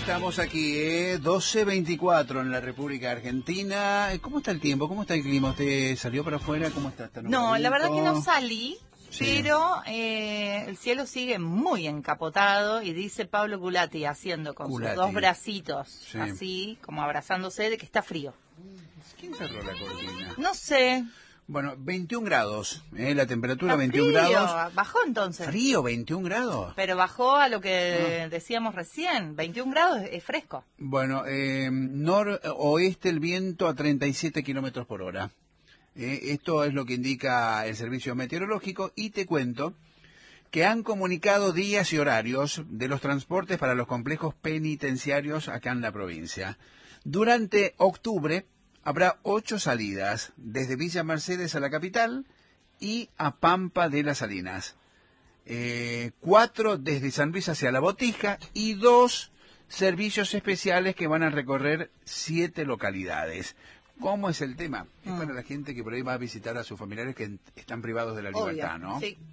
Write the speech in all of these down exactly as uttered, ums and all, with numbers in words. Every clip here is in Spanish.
estamos aquí, eh, doce veinticuatro en la República Argentina. ¿Cómo está el tiempo? ¿Cómo está el clima? ¿Usted salió para afuera? ¿Cómo está? ¿Está No, la verdad que no salí, sí. pero eh, el cielo sigue muy encapotado y dice Pablo Culati haciendo con Culati. sus dos bracitos, Sí. así como abrazándose, de que está frío. ¿Quién cerró la cortina? No sé. Bueno, veintiún grados, eh, la temperatura Está veintiún frío. grados. Bajó entonces. ¿Frío, veintiún grados? Pero bajó a lo que Ah. decíamos recién, veintiún grados es fresco. Bueno, eh, noroeste el viento a treinta y siete kilómetros por hora. Eh, esto es lo que indica el servicio meteorológico y te cuento que han comunicado días y horarios de los transportes para los complejos penitenciarios acá en la provincia. Durante octubre habrá ocho salidas desde Villa Mercedes a la capital y a Pampa de las Salinas. Eh, cuatro desde San Luis hacia La Botija y dos servicios especiales que van a recorrer siete localidades. ¿Cómo es el tema? Es Mm. para la gente que por ahí va a visitar a sus familiares que están privados de la libertad, Obvio, ¿no? sí.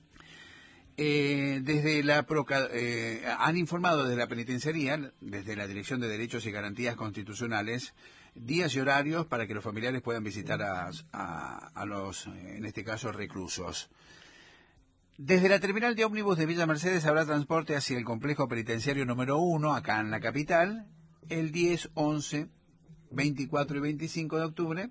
Eh, desde la Proca- eh, han informado desde la penitenciaría, desde la Dirección de Derechos y Garantías Constitucionales, días y horarios para que los familiares puedan visitar a, a, a los, en este caso, reclusos. Desde la terminal de ómnibus de Villa Mercedes habrá transporte hacia el complejo penitenciario número uno, acá en la capital, el diez, once, veinticuatro y veinticinco de octubre,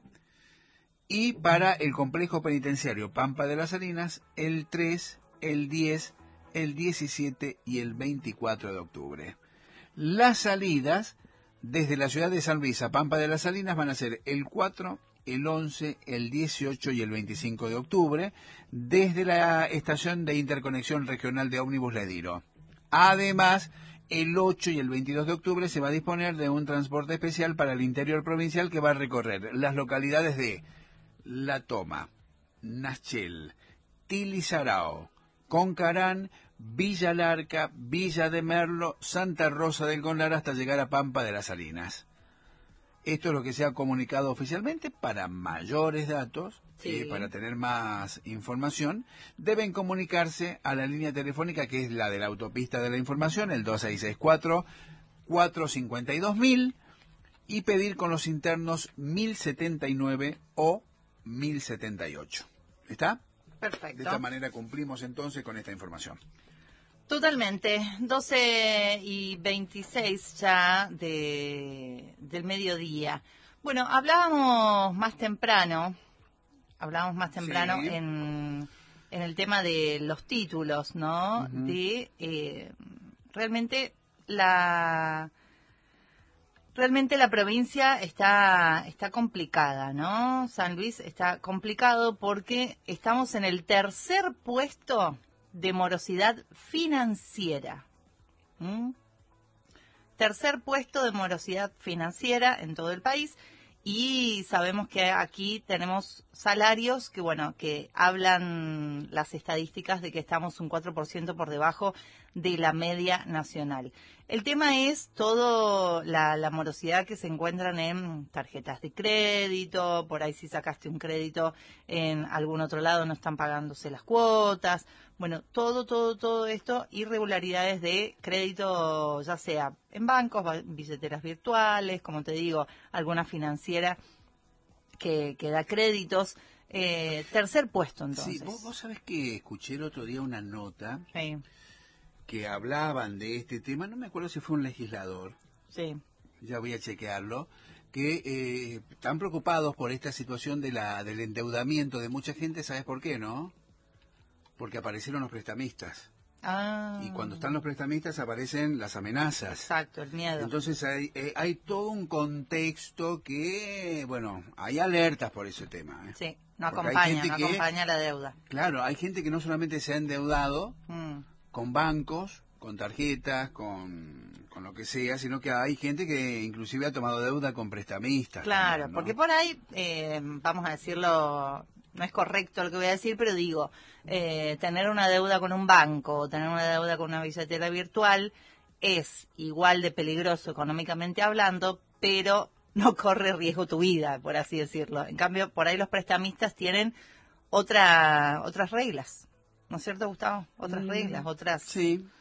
y para el complejo penitenciario Pampa de las Salinas, el tres, el diez, el diecisiete y el veinticuatro de octubre. Las salidas desde la ciudad de San Luis a Pampa de las Salinas van a ser el cuatro, el once, el dieciocho y el veinticinco de octubre, desde la estación de interconexión regional de ómnibus Lediro. Además, el ocho y el veintidós de octubre se va a disponer de un transporte especial para el interior provincial que va a recorrer las localidades de La Toma, Nachel, Tilizarao, Concarán, Villa Larca, Villa de Merlo, Santa Rosa del Conlar hasta llegar a Pampa de las Salinas. Esto es lo que se ha comunicado oficialmente. Para mayores datos, Sí. eh, para tener más información, deben comunicarse a la línea telefónica que es la de la autopista de la información, el dos seis seis cuatro, cuatro cinco dos mil, y pedir con los internos mil setenta y nueve o mil setenta y ocho. ¿Está? Perfecto. De esta manera cumplimos entonces con esta información. Totalmente, doce y veintiséis ya de, del mediodía. Bueno, hablábamos más temprano, hablábamos más temprano Sí. en, en el tema de los títulos, ¿no? Ujú. De eh, realmente la realmente la provincia está está complicada, ¿no? San Luis está complicado porque estamos en el tercer puesto de morosidad financiera. ¿Mm? Tercer puesto de morosidad financiera en todo el país, y sabemos que aquí tenemos salarios que, bueno, que hablan las estadísticas de que estamos un cuatro por ciento por debajo de la media nacional. El tema es todo la, la morosidad que se encuentran en tarjetas de crédito, por ahí si sacaste un crédito en algún otro lado no están pagándose las cuotas, bueno, todo, todo, todo esto, irregularidades de crédito, ya sea en bancos, billeteras virtuales, como te digo, alguna financiera que, que da créditos. Eh, tercer puesto, entonces. Sí, vos, vos sabés que escuché el otro día una nota Sí, que hablaban de este tema, no me acuerdo si fue un legislador, sí. ya voy a chequearlo, que eh, están preocupados por esta situación de la del endeudamiento de mucha gente. ¿Sabes por qué, no? Porque aparecieron los prestamistas. Ah, Y cuando están los prestamistas aparecen las amenazas. exacto, el miedo. Entonces hay, eh, hay todo un contexto que, bueno, hay alertas por ese tema. ¿eh? Sí, no Porque hay acompaña, gente no que- acompaña la deuda. Claro, hay gente que no solamente se ha endeudado Mm, con bancos, con tarjetas, con, con lo que sea, sino que hay gente que inclusive ha tomado deuda con prestamistas. claro, también, ¿no? porque por ahí, eh, vamos a decirlo, no es correcto lo que voy a decir, pero digo, eh, tener una deuda con un banco o tener una deuda con una billetera virtual es igual de peligroso económicamente hablando, pero no corre riesgo tu vida, por así decirlo. En cambio, por ahí los prestamistas tienen otra, otras reglas, ¿no es cierto, Gustavo? Otras Mm, reglas, otras... Sí,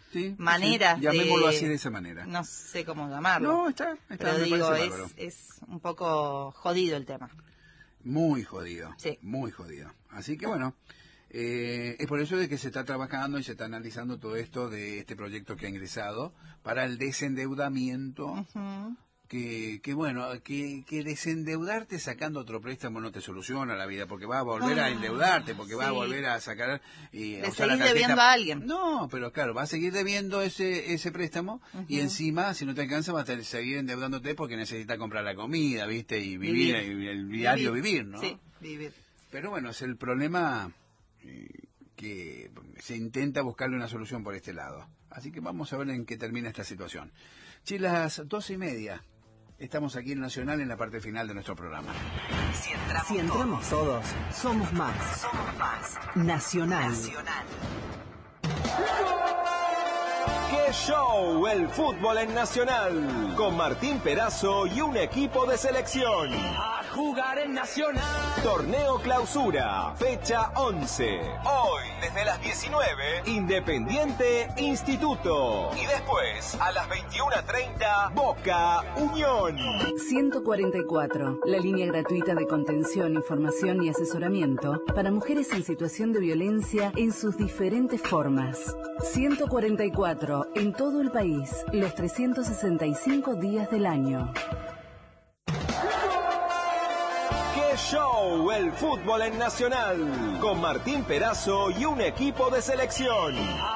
sí, maneras sí. Llamémoslo de... así de esa manera. No sé cómo llamarlo. No, está, está pero me digo, parece es, bárbaro. es un poco jodido el tema. Muy jodido, sí. muy jodido. Así que bueno, eh, es por eso de que se está trabajando y se está analizando todo esto de este proyecto que ha ingresado para el desendeudamiento. Uh-huh. Que, que bueno, que, que desendeudarte sacando otro préstamo no te soluciona la vida, porque vas a volver ah, a endeudarte, porque sí. vas a volver a sacar y Le a usar la tarjeta. Debiendo a alguien. No, pero claro, vas a seguir debiendo ese ese préstamo uh-huh. y encima, si no te alcanza, vas a seguir endeudándote porque necesitas comprar la comida, ¿viste? Y vivir, vivir. el diario vivir. vivir, ¿no? Sí, vivir. Pero bueno, es el problema eh, que se intenta buscarle una solución por este lado. Así que vamos a ver en qué termina esta situación. Sí, las doce y media. Estamos aquí en Nacional en la parte final de nuestro programa. Si entramos, si entramos todos, todos, somos más. Somos más. Nacional. Nacional. ¡Qué show! El fútbol en Nacional. Con Martín Perazo y un equipo de selección. A jugar en Nacional. Torneo Clausura, fecha once. Hoy, desde las diecinueve, Independiente Instituto. Y después, a las veintiuna treinta, Boca Unión. ciento cuarenta y cuatro, la línea gratuita de contención, información y asesoramiento para mujeres en situación de violencia en sus diferentes formas. ciento cuarenta y cuatro, en todo el país, los trescientos sesenta y cinco días del año. ¡Qué show! El fútbol en Nacional. Con Martín Perazo y un equipo de selección.